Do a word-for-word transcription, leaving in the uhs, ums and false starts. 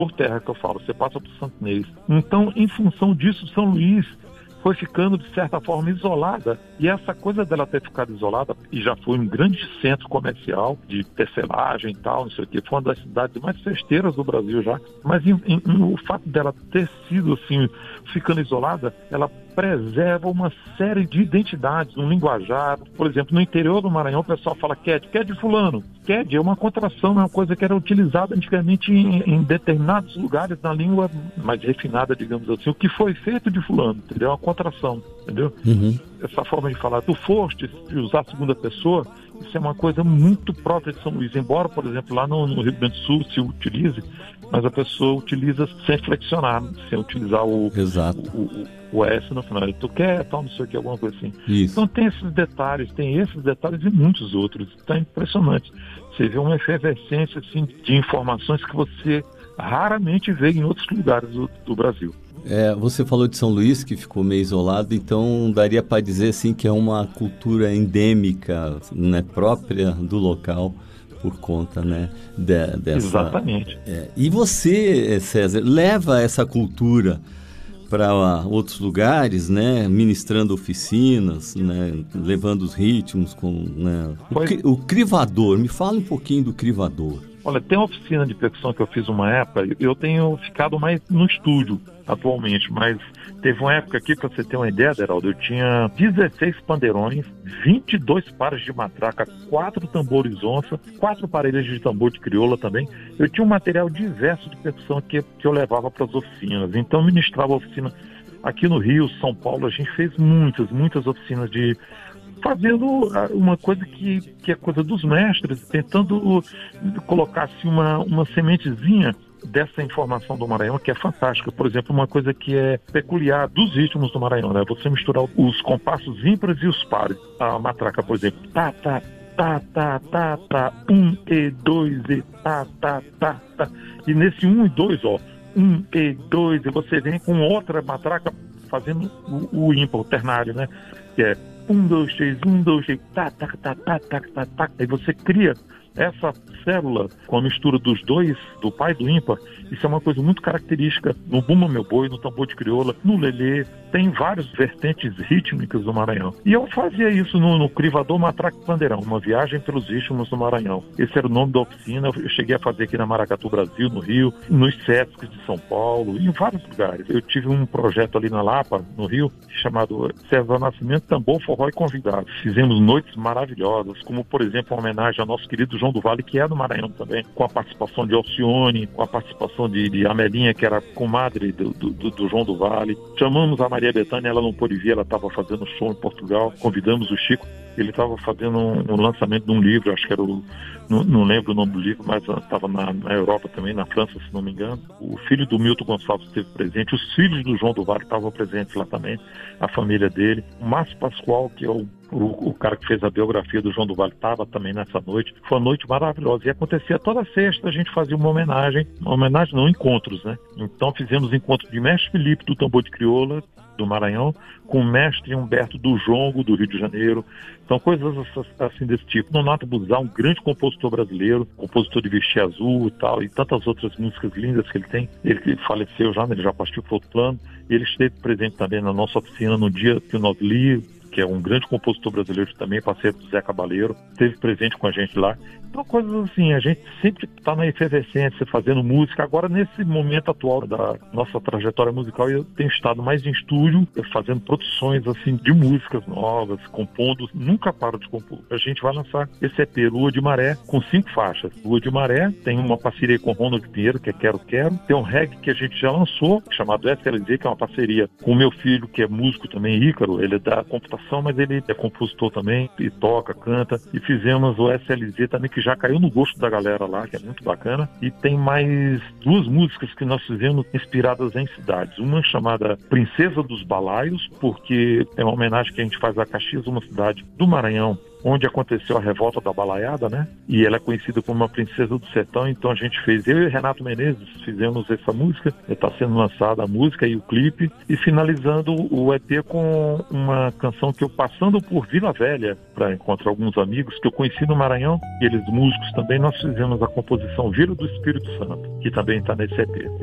por terra que eu falo, você passa por Santo Inês. Então, em função disso, São Luís foi ficando, de certa forma, isolada. E essa coisa dela ter ficado isolada, e já foi um grande centro comercial de tecelagem e tal, não sei o quê, foi uma das cidades mais festeiras do Brasil já. Mas em, em, o fato dela ter sido, assim, ficando isolada, ela preserva uma série de identidades, um linguajar. Por exemplo, no interior do Maranhão, o pessoal fala qued, qued fulano. Qued é uma contração, é uma coisa que era utilizada antigamente em, em determinados lugares na língua mais refinada, digamos assim. O que foi feito de fulano, entendeu? É uma contração, entendeu? Uhum. Essa forma de falar, tu foste, de usar a segunda pessoa, isso é uma coisa muito própria de São Luís. Embora, por exemplo, lá no, no Rio Grande do Sul se utilize, mas a pessoa utiliza sem flexionar, sem utilizar o, Exato. o, o, o S no final. Tu quer, tal, não sei o que, alguma coisa assim. Isso. Então tem esses detalhes, tem esses detalhes e muitos outros. Está impressionante. Você vê uma efervescência assim, de informações que você raramente vê em outros lugares do, do Brasil. É, você falou de São Luís, que ficou meio isolado, então daria para dizer assim que é uma cultura endêmica, né, própria do local, por conta, né, de, dessa... Exatamente. É, e você, César, leva essa cultura para outros lugares, né, ministrando oficinas, né, levando os ritmos com, né, o, cri, o crivador. Me fala um pouquinho do crivador. Olha, tem uma oficina de percussão que eu fiz uma época, eu tenho ficado mais no estúdio atualmente, mas teve uma época aqui, para você ter uma ideia, Deraldo, eu tinha dezesseis pandeirões, vinte e dois pares de matraca, quatro tambores onça, quatro parelhas de tambor de crioula também. Eu tinha um material diverso de percussão que, que eu levava para as oficinas, então ministrava a oficina aqui no Rio, São Paulo. A gente fez muitas, muitas oficinas de... fazendo uma coisa que, que é coisa dos mestres, tentando colocar assim, uma, uma sementezinha dessa informação do Maranhão, que é fantástica. Por exemplo, uma coisa que é peculiar dos ritmos do Maranhão, né? Você misturar os compassos ímpares e os pares. A matraca, por exemplo, tá, tá, tá, tá, tá, tá, um e dois e tá, tá, tá, tá. E nesse um e dois, ó, um e dois, e você vem com outra matraca fazendo o, o ímpar, o ternário, né? Que é um, dois, três, um, dois, três, tá, tá, tá, tá, tá, tá, tá. Aí você cria essa célula com a mistura dos dois, do pai e do ímpar. Isso é uma coisa muito característica no Bumba Meu Boi, no tambor de crioula, no lelê. Tem várias vertentes rítmicas do Maranhão. E eu fazia isso no, no Crivador Matraca e Pandeirão, uma viagem pelos ritmos do Maranhão. Esse era o nome da oficina. Eu cheguei a fazer aqui na Maracatu, Brasil, no Rio, nos Sescs de São Paulo, em vários lugares. Eu tive um projeto ali na Lapa, no Rio, chamado César Nascimento, Tambor, Forró e Convidados. Fizemos noites maravilhosas, como, por exemplo, uma homenagem ao nosso querido João do Vale, que é do Maranhão também, com a participação de Alcione, com a participação de, de Amelinha, que era comadre do, do, do João do Vale. Chamamos a Maria Bethânia, ela não pôde vir, ela estava fazendo show em Portugal. Convidamos o Chico, ele estava fazendo um, um lançamento de um livro, acho que era o... Não, não lembro o nome do livro, mas estava na, na Europa também, na França, se não me engano. O filho do Milton Gonçalves esteve presente, os filhos do João do Vale estavam presentes lá também, a família dele. O Márcio Pascoal, que é o, o, o cara que fez a biografia do João do Vale, estava também nessa noite. Foi uma noite maravilhosa. E acontecia toda sexta, a gente fazia uma homenagem, uma homenagem não, encontros, né? Então fizemos encontro de Mestre Felipe do tambor de crioula, do Maranhão, com o mestre Humberto do Jongo, do Rio de Janeiro. Então, coisas assim desse tipo. Nonato Buzá, um grande compositor brasileiro, compositor de Vestir Azul e tal, e tantas outras músicas lindas que ele tem. Ele faleceu já, né? Ele já partiu para outro plano. Ele esteve presente também na nossa oficina no dia que o Novli, que é um grande compositor brasileiro também, parceiro do Zé Cabaleiro, esteve presente com a gente lá. Então, coisas assim, a gente sempre está na efervescência, fazendo música. Agora, nesse momento atual da nossa trajetória musical, eu tenho estado mais em estúdio, fazendo produções assim de músicas novas, compondo, nunca paro de compor. A gente vai lançar esse E P, Lua de Maré, com cinco faixas. Lua de Maré, tem uma parceria com o Ronald Pinheiro, que é Quero Quero. Tem um reggae que a gente já lançou, chamado S L Z, que é uma parceria com o meu filho, que é músico também, Ícaro. Ele é da computação, mas ele é compositor também, e toca, canta. E fizemos o S L Z também, que já caiu no gosto da galera lá, que é muito bacana. E tem mais duas músicas que nós fizemos inspiradas em cidades. Uma chamada Princesa dos Balaios, porque é uma homenagem que a gente faz a Caxias, uma cidade do Maranhão, onde aconteceu a revolta da Balaiada, né? E ela é conhecida como uma princesa do sertão, então a gente fez, eu e Renato Menezes fizemos essa música, está sendo lançada a música e o clipe, e finalizando o E P com uma canção que eu, passando por Vila Velha, para encontrar alguns amigos que eu conheci no Maranhão, e eles músicos também, nós fizemos a composição Vila do Espírito Santo, que também está nesse E P.